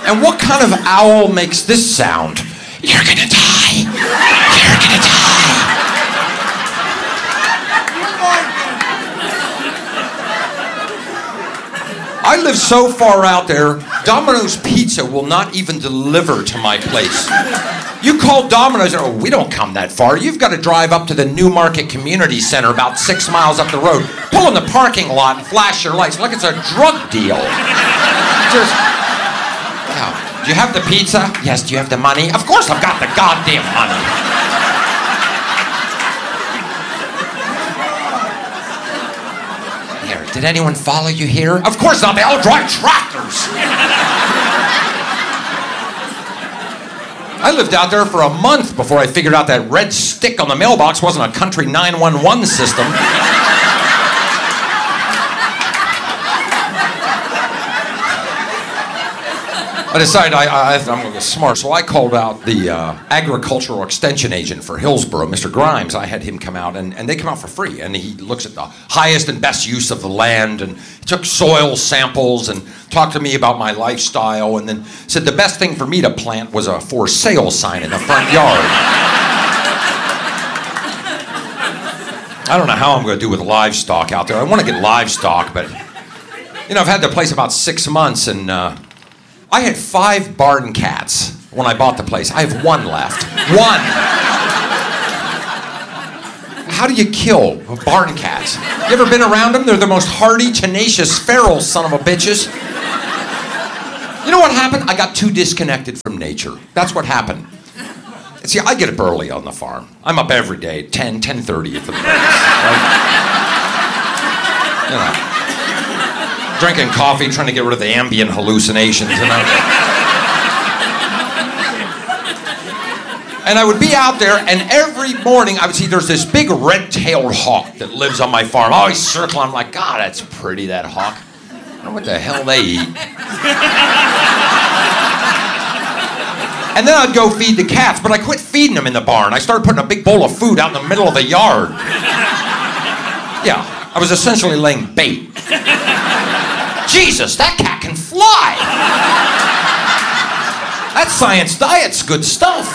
And what kind of owl makes this sound? You're gonna die. You're gonna die. I live so far out there, Domino's Pizza will not even deliver to my place. You call Domino's, oh, we don't come that far. You've got to drive up to the Newmarket Community Center about 6 miles up the road, pull in the parking lot and flash your lights like it's a drug deal. Just, do you have the pizza? Yes, do you have the money? Of course I've got the goddamn money. Here, did anyone follow you here? Of course not, they all drive tractors. I lived out there for a month before I figured out that red stick on the mailbox wasn't a country 911 system. I decided I'm going to get smart, so I called out the agricultural extension agent for Hillsborough, Mr. Grimes. I had him come out, and they come out for free. And he looks at the highest and best use of the land, and he took soil samples and talked to me about my lifestyle, and then said the best thing for me to plant was a for sale sign in the front yard. I don't know how I'm going to do with livestock out there. I want to get livestock, but, you know, I've had the place about 6 months, and I had 5 barn cats when I bought the place. I have 1 left. 1! How do you kill barn cats? You ever been around them? They're the most hardy, tenacious, feral son of a bitches. You know what happened? I got too disconnected from nature. That's what happened. See, I get up early on the farm. I'm up every day, 10:30 for the breakfast, right? You know, drinking coffee, trying to get rid of the ambient hallucinations, and I would be out there, and every morning I would see there's this big red-tailed hawk that lives on my farm. Always circling. I'm like, God, that's pretty, that hawk. I don't know what the hell they eat. And then I'd go feed the cats, but I quit feeding them in the barn. I started putting a big bowl of food out in the middle of the yard. Yeah, I was essentially laying bait. Jesus, that cat can fly! That science diet's good stuff.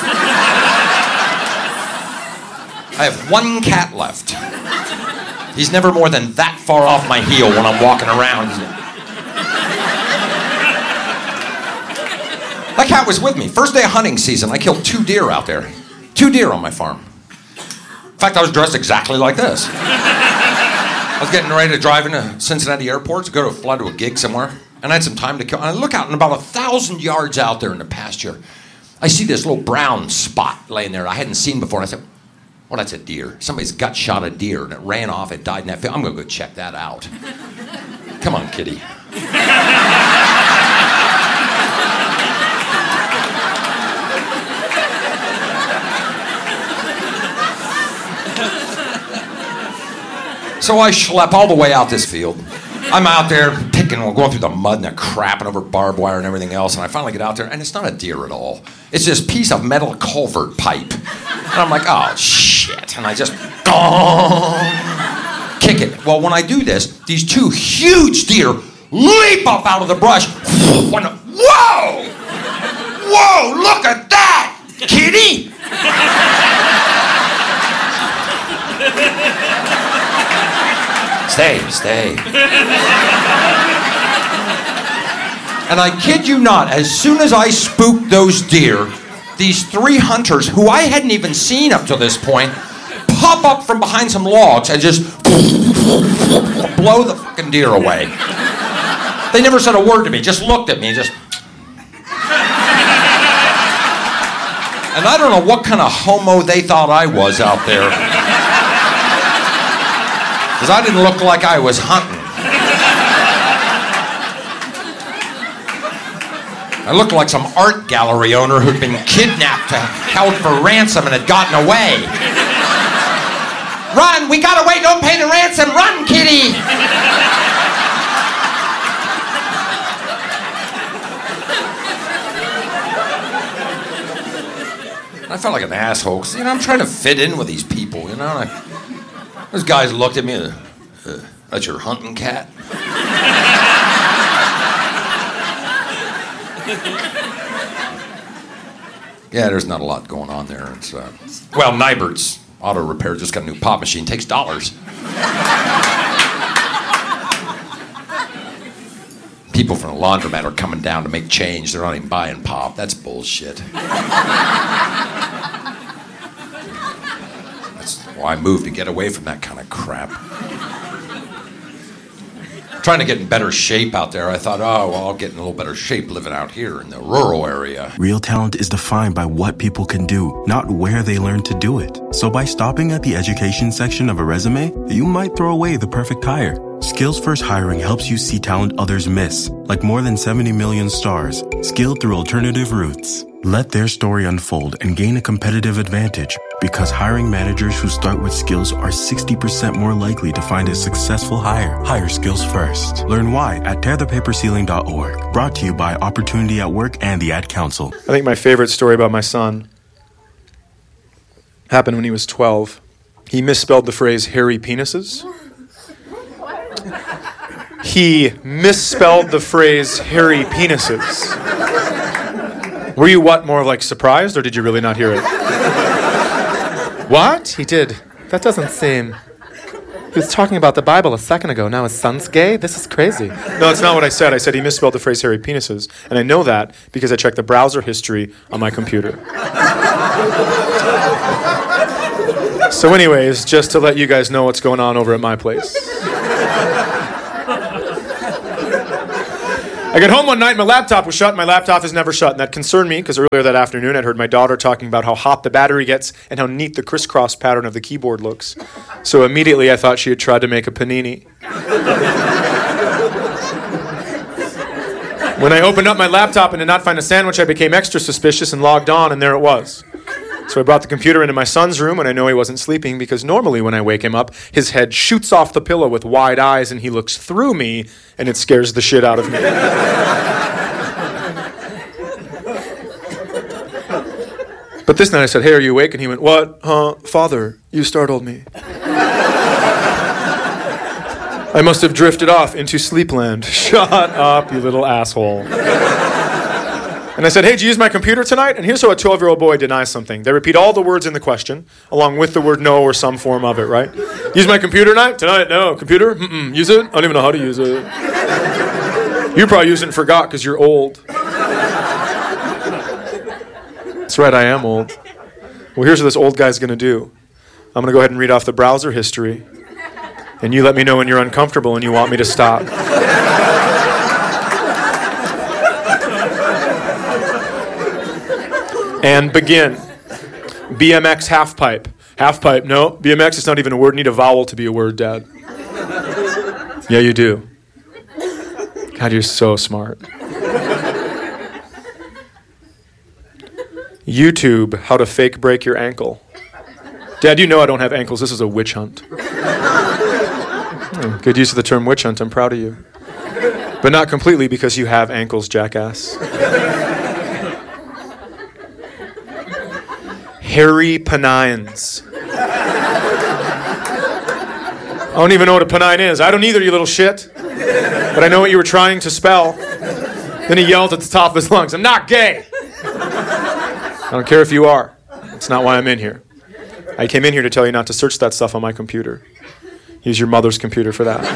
I have 1 cat left. He's never more than that far off my heel when I'm walking around. That cat was with me. First day of hunting season, I killed 2 deer out there. 2 deer on my farm. In fact, I was dressed exactly like this. I was getting ready to drive into Cincinnati Airport to go to fly to a gig somewhere, and I had some time to kill. And I look out, and about 1,000 yards out there in the pasture, I see this little brown spot laying there I hadn't seen before. And I said, well, that's a deer. Somebody's gut shot a deer, and it ran off. It died in that field. I'm going to go check that out. Come on, kitty. So I schlep all the way out this field. I'm out there picking, going through the mud and the crap and over barbed wire and everything else, and I finally get out there, and it's not a deer at all. It's this piece of metal culvert pipe. And I'm like, oh, shit. And I just, kick it. Well, when I do this, these 2 huge deer leap up out of the brush. Whoa! Whoa, look at that, kitty! Stay. And I kid you not, as soon as I spooked those deer, these 3 hunters, who I hadn't even seen up to this point, pop up from behind some logs and just blow the fucking deer away. They never said a word to me, just looked at me, just... And I don't know what kind of homo they thought I was out there. Because I didn't look like I was hunting. I looked like some art gallery owner who'd been kidnapped, held for ransom, and had gotten away. Run! We got away! Don't pay the ransom! Run, kitty! I felt like an asshole, because, I'm trying to fit in with these people, Those guys looked at me, that's your hunting cat? Yeah, there's not a lot going on there. It's well, Nybert's Auto Repair just got a new pop machine. Takes dollars. People from the laundromat are coming down to make change. They're not even buying pop. That's bullshit. That's why I moved, to get away from that kind of crap. Trying to get in better shape out there. I thought, oh, well, I'll get in a little better shape living out here in the rural area. Real talent is defined by what people can do, not where they learn to do it. So by stopping at the education section of a resume, you might throw away the perfect hire. Skills First Hiring helps you see talent others miss, like more than 70 million stars, skilled through alternative routes. Let their story unfold and gain a competitive advantage, because hiring managers who start with skills are 60% more likely to find a successful hire. Hire skills first. Learn why at tearthepaperceiling.org. Brought to you by Opportunity at Work and the Ad Council. I think my favorite story about my son happened when he was 12. He misspelled the phrase hairy penises. He misspelled the phrase hairy penises. Were you more like surprised, or did you really not hear it? What? He did. That doesn't seem... He was talking about the Bible a second ago. Now his son's gay? This is crazy. No, that's not what I said. I said he misspelled the phrase hairy penises. And I know that because I checked the browser history on my computer. So anyways, just to let you guys know what's going on over at my place. I got home one night, my laptop was shut, and my laptop is never shut, and that concerned me, because earlier that afternoon I'd heard my daughter talking about how hot the battery gets and how neat the crisscross pattern of the keyboard looks. So immediately I thought she had tried to make a panini. When I opened up my laptop and did not find a sandwich, I became extra suspicious and logged on, and there it was. So I brought the computer into my son's room, and I know he wasn't sleeping, because normally when I wake him up, his head shoots off the pillow with wide eyes, and he looks through me, and it scares the shit out of me. But this night I said, "Hey, are you awake?" And he went, "What? Huh? Father, you startled me." I must have drifted off into sleepland. Shut up, you little asshole. And I said, "Hey, did you use my computer tonight?" And here's how a 12-year-old boy denies something. They repeat all the words in the question, along with the word no or some form of it, right? "Use my computer tonight?" "Tonight, no." "Computer? Mm-mm. Use it?" "I don't even know how to use it." "You probably used it and forgot because you're old." That's right, I am old. Well, here's what this old guy's going to do. I'm going to go ahead and read off the browser history, and you let me know when you're uncomfortable and you want me to stop. And begin. BMX half pipe. Half pipe, no. BMX is not even a word. Need a vowel to be a word, Dad. Yeah, you do. God, you're so smart. YouTube, how to fake break your ankle. Dad, you know I don't have ankles. This is a witch hunt. Good use of the term witch hunt. I'm proud of you. But not completely, because you have ankles, jackass. Hairy penines. I don't even know what a penine is. I don't either, you little shit. But I know what you were trying to spell. Then he yelled at the top of his lungs, "I'm not gay." I don't care if you are. That's not why I'm in here. I came in here to tell you not to search that stuff on my computer. Use your mother's computer for that.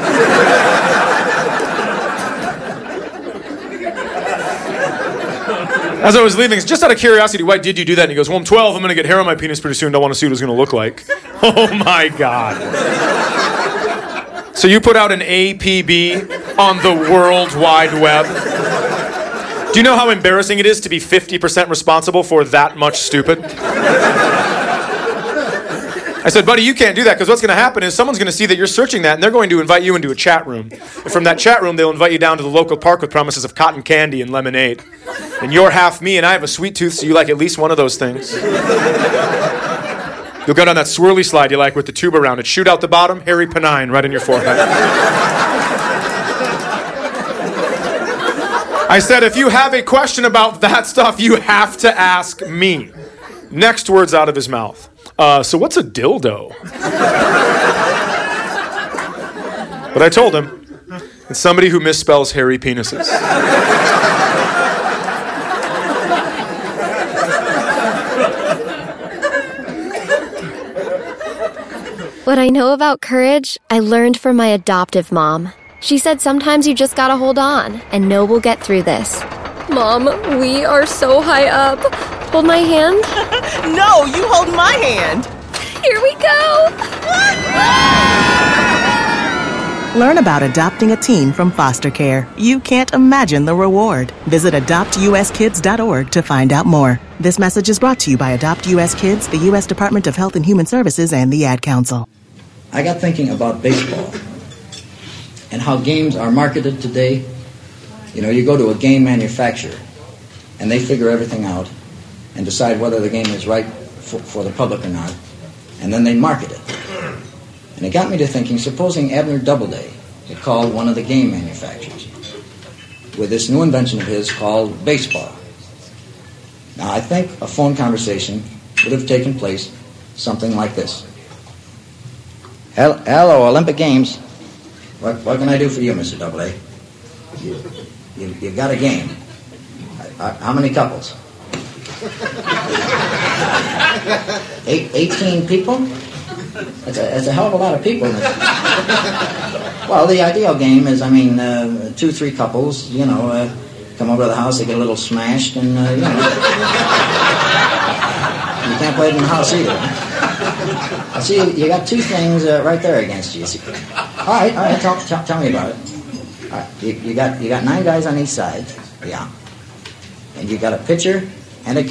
As I was leaving, just out of curiosity, why did you do that? And he goes, "Well, I'm 12. I'm going to get hair on my penis pretty soon. Don't want to see what it's going to look like." Oh, my God. So you put out an APB on the World Wide Web? Do you know how embarrassing it is to be 50% responsible for that much stupid? I said, "Buddy, you can't do that, because what's going to happen is someone's going to see that you're searching that, and they're going to invite you into a chat room. And from that chat room, they'll invite you down to the local park with promises of cotton candy and lemonade. And you're half me, and I have a sweet tooth, so you like at least one of those things. You'll go down that swirly slide you like with the tube around it, shoot out the bottom, hairy penine right in your forehead." I said, "If you have a question about that stuff, you have to ask me." Next words out of his mouth. "So what's a dildo?" But I told him, it's somebody who misspells hairy penises. What I know about courage, I learned from my adoptive mom. She said sometimes you just gotta hold on and know we'll get through this. Mom, we are so high up. Hold my hand. No, you hold my hand. Here we go. Learn about adopting a teen from foster care. You can't imagine the reward. Visit adoptuskids.org to find out more. This message is brought to you by Adopt U.S. Kids, the U.S. Department of Health and Human Services, and the Ad Council. I got thinking about baseball and how games are marketed today. You know, you go to a game manufacturer and they figure everything out and decide whether the game is right for the public or not, and then they market it. And it got me to thinking, supposing Abner Doubleday had called one of the game manufacturers with this new invention of his called baseball. Now, I think a phone conversation would have taken place something like this. Hello, Olympic Games. What can I do for you, Mr. Doubleday? You got a game. How many couples? 18 people? That's a hell of a lot of people. Well, the ideal game is, 2-3 couples, come over to the house, they get a little smashed, and, you can't play it in the house either. I see you got two things right there against you. All right, tell me about it. All right, you got 9 guys on each side, yeah, and you got a pitcher and a catcher.